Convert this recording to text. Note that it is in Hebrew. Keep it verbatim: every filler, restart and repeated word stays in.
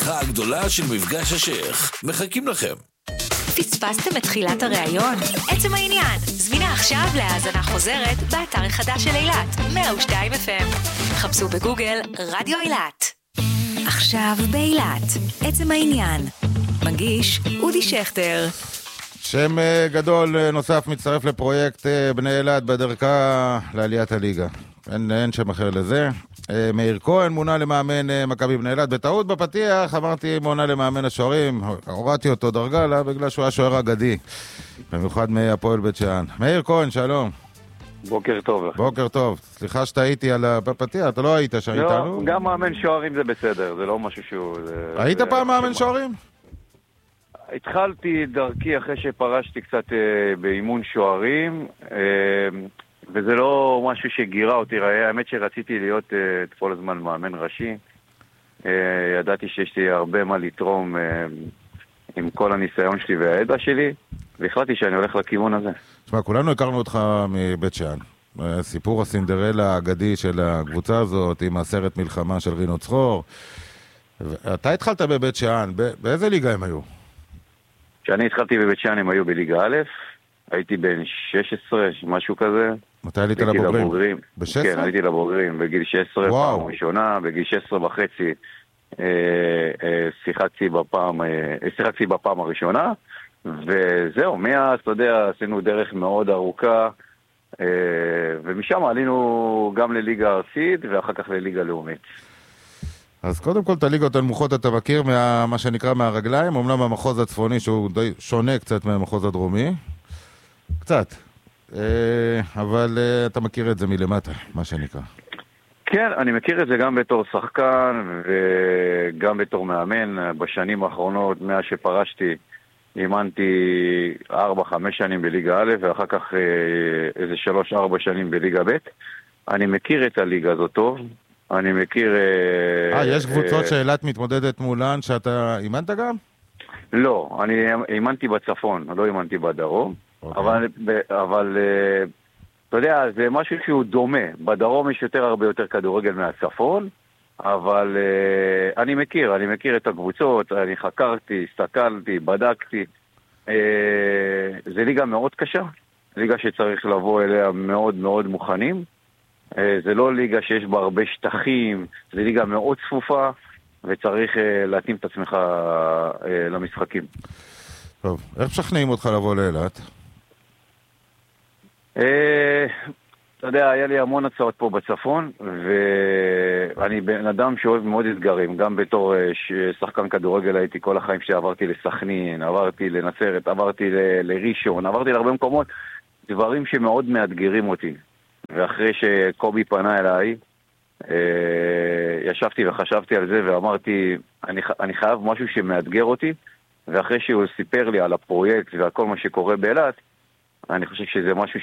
השמחה הגדולה של מפגש השייח. מחכים לכם. פספסתם את תחילת הראיון? עצם העניין. זמינה עכשיו להאזנה חוזרת באתר החדש של אילת, מאה ושתיים אף אם. חפשו בגוגל רדיו אילת. עכשיו באילת. עצם העניין. מגיש אודי שכטר. שם גדול נוסף מצטרף לפרויקט בני אילת בדרכה לעליית הליגה. אין, אין שם אחר לזה. מאיר כהן מונה למאמן מכבי בני אילת. בטעות בפתיח אמרתי מונה למאמן השוערים. הורדתי אותו דרגה לה בגלל שהוא היה שוער אגדי. במיוחד מהפועל בית שאן. מאיר כהן, שלום. בוקר טוב לך. בוקר טוב. סליחה שאתה הייתי על הפתיח, אתה לא היית שם לא, איתנו? גם מאמן שוערים זה בסדר, זה לא משהו שהוא... היית זה, פעם זה מאמן שוערים? התחלתי דרכי אחרי שפרשתי קצת אה, באימון שוערים, אה, וזה לא משהו שגירה אותי. האמת שרציתי להיות אה, את כל הזמן מאמן ראשי. אה, ידעתי שיש לי הרבה מה לתרום אה, עם כל הניסיון שלי והידע שלי, והחלטתי שאני הולך לכיוון הזה. תשמע, כולנו הכרנו אותך מבית שאן. סיפור הסינדרלה האגדי של הקבוצה הזאת עם הסרט מלחמה של רינו צחור. אתה התחלת בבית שאן, באיזה ליגה הם היו? כשאני התחלתי בבית שאן הם היו בליגה א', הייתי בן שש עשרה, משהו כזה. מתי עלית לבוגרים? ב-שש עשרה? כן, עליתי לבוגרים, בגיל שש עשרה, פעם ראשונה, בגיל שש עשרה וחצי אה, אה, שיחקתי בפעם, אה, שיחקתי בפעם הראשונה, וזהו, מאז, אתה יודע, עשינו דרך מאוד ארוכה, אה, ומשם עלינו גם לליגה ארצית, ואחר כך לליגה לאומית. אז קודם כל את הליגות הנמוכות אתה מכיר מה, מה שנקרא מהרגליים, אומנם המחוז הצפוני שהוא די שונה קצת מהמחוז הדרומי, קצת, אבל אתה מכיר את זה מלמטה, מה שנקרא. כן, אני מכיר את זה גם בתור שחקן וגם בתור מאמן. בשנים האחרונות, מאז שפרשתי, אימנתי ארבע חמש שנים בליגה א' ואחר כך איזה שלוש ארבע שנים בליגה ב'. אני מכיר את הליגה הזאת טוב. אני מכיר... אה, יש קבוצות שאילת מתמודדת מולן שאתה אימנת גם? לא, אני אימנתי בצפון, לא אימנתי בדרום. אבל, אבל אתה יודע, זה משהו שהוא דומה. בדרום יש יותר הרבה יותר כדורגל מהצפון, אבל אני מכיר, אני מכיר את הקבוצות, אני חקרתי, הסתכלתי, בדקתי. זה ליגה מאוד קשה, ליגה שצריך לבוא אליה מאוד מאוד מוכנים. זה לא ליגה שיש בה הרבה שטחים, זה ליגה מאוד צפופה, וצריך להתאים את עצמך למשחקים. טוב, איך משכנעים אותך לבוא לאילת? אתה יודע, היה לי המון הצעות פה בצפון, ואני בן אדם שאוהב מאוד אתגרים. גם בתור שחקן כדורגל הייתי כל החיים שלי, עברתי לסכנין, עברתי לנצרת, עברתי לראשון, עברתי להרבה מקומות, דברים שמאוד מאתגרים אותי. ואחרי שקובי פנה אליי, ישבתי וחשבתי על זה ואמרתי, אני, אני חייב משהו שמאתגר אותי, ואחרי שהוא סיפר לי על הפרויקט ועל כל מה שקורה באילת, אני חושב שזה משהו